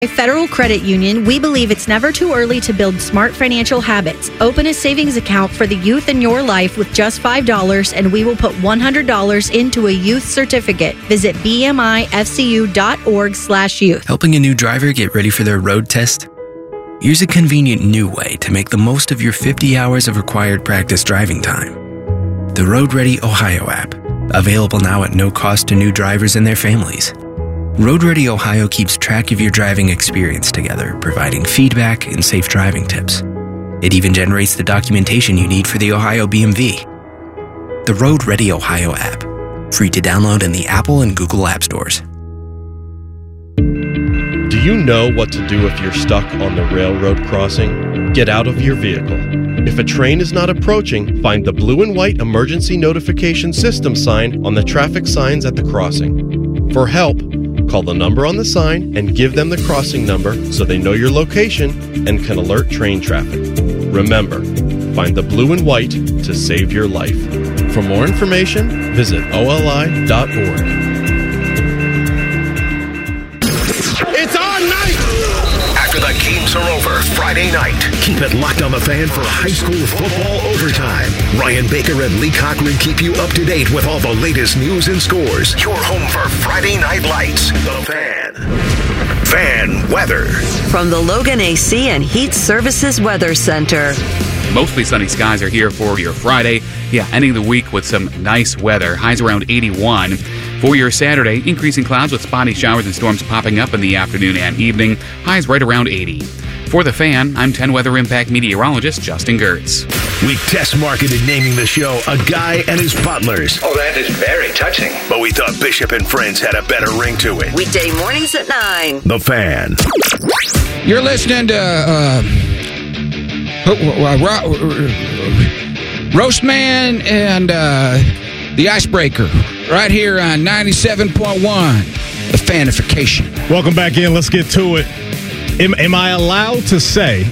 Federal Credit Union, we believe it's never too early to build smart financial habits. Open a savings account for the youth in your life with just $5, and we will put $100 into a youth certificate. Visit bmifcu.org/youth. Helping a new driver get ready for their road test? Here's a convenient new way to make the most of your 50 hours of required practice driving time. The Road Ready Ohio app, available now at no cost to new drivers and their families. Road Ready Ohio keeps track of your driving experience together, providing feedback and safe driving tips. It even generates the documentation you need for the Ohio BMV. The Road Ready Ohio app, free to download in the Apple and Google App Stores. Do you know what to do if you're stuck on the railroad crossing? Get out of your vehicle. If a train is not approaching, find the blue and white emergency notification system sign on the traffic signs at the crossing. For help, call the number on the sign and give them the crossing number so they know your location and can alert train traffic. Remember, find the blue and white to save your life. For more information, visit oli.org. It's on night! After the games are over Friday night, keep it locked on The Fan for high school football overtime. Ryan Baker and Lee Cochran keep you up to date with all the latest news and scores. Your home for Friday Night Lights. The Fan. Fan weather. From the Logan AC and Heat Services Weather Center. Mostly sunny skies are here for your Friday. Ending the week with some nice weather. Highs around 81. For your Saturday, increasing clouds with spotty showers and storms popping up in the afternoon and evening. Highs right around 80. For The Fan, I'm 10 Weather Impact meteorologist Justin Gertz. We test marketed naming the show A Guy and His Butlers. Oh, that is very touching. But we thought Bishop and Friends had a better ring to it. Weekday mornings at 9. The Fan. You're listening to Roast Man and The Icebreaker right here on 97.1, The Fanification. Welcome back in. Let's get to it. Am I allowed to say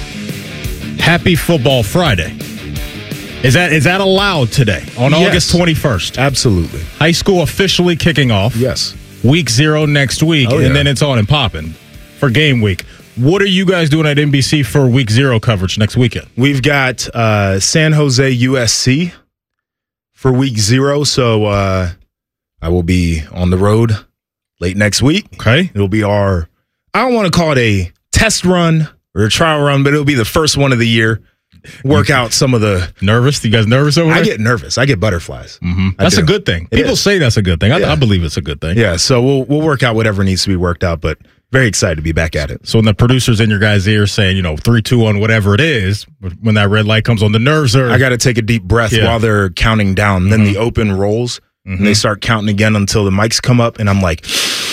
Happy Football Friday? Is that allowed today on August 21st? Absolutely. High school officially kicking off. Yes. Week 0 next week, and then it's on and popping for game week. What are you guys doing at NBC for week 0 coverage next weekend? We've got San Jose USC for week 0, so I will be on the road late next week. Okay. It'll be I don't want to call it a test run or a trial run, but it'll be the first one of the year. Work out some of the... Nervous? You guys nervous over there? I get nervous. I get butterflies. Mm-hmm. That's a good thing. People say that's a good thing. I believe it's a good thing. Yeah, so we'll work out whatever needs to be worked out, but very excited to be back at it. So when the producer's in your guys' ear saying, 3, 2, 1, whatever it is, when that red light comes on, the nerves are... I got to take a deep breath while they're counting down. Then the open rolls, and they start counting again until the mics come up, and I'm like...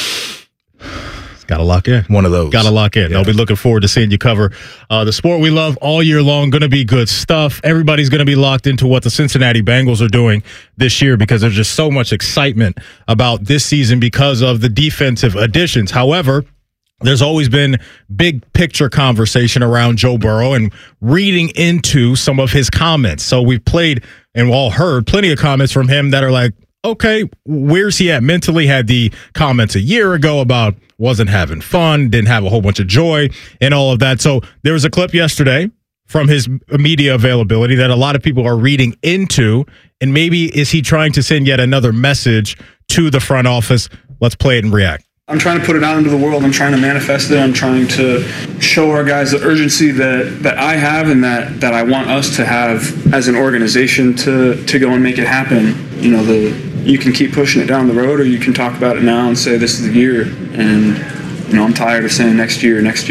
Got to lock in. One of those. Got to lock in. Yeah. I'll be looking forward to seeing you cover the sport we love all year long. Going to be good stuff. Everybody's going to be locked into what the Cincinnati Bengals are doing this year because there's just so much excitement about this season because of the defensive additions. However, there's always been big picture conversation around Joe Burrow and reading into some of his comments. So we've played and all heard plenty of comments from him that are like, okay, where's he at mentally? Had the comments a year ago about wasn't having fun, didn't have a whole bunch of joy and all of that. So there was a clip yesterday from his media availability that a lot of people are reading into, and maybe is he trying to send yet another message to the front office? Let's play it and react. I'm trying to put it out into the world. I'm trying to manifest it. I'm trying to show our guys the urgency that I have and that I want us to have as an organization to go and make it happen. You can keep pushing it down the road, or you can talk about it now and say this is the year. And I'm tired of saying next year. This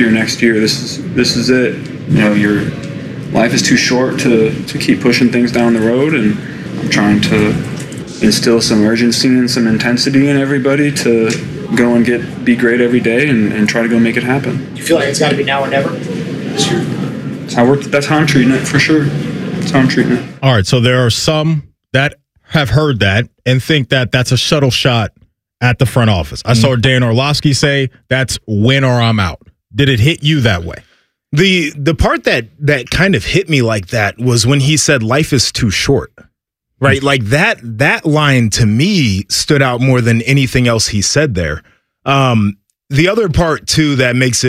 is it. Your life is too short to keep pushing things down the road, and I'm trying to instill some urgency and some intensity in everybody to go and be great every day and try to go make it happen. Do you feel like it's got to be now or never this year? That's how I'm treating it, for sure. That's how I'm treating it. All right, so there are some that have heard that and think that that's a shuttle shot at the front office. I saw Dan Orlovsky say that's win or I'm out. Did it hit you that way? The part that kind of hit me like that was when he said life is too short. Right? Like that line to me stood out more than anything else he said there. The other part too that makes it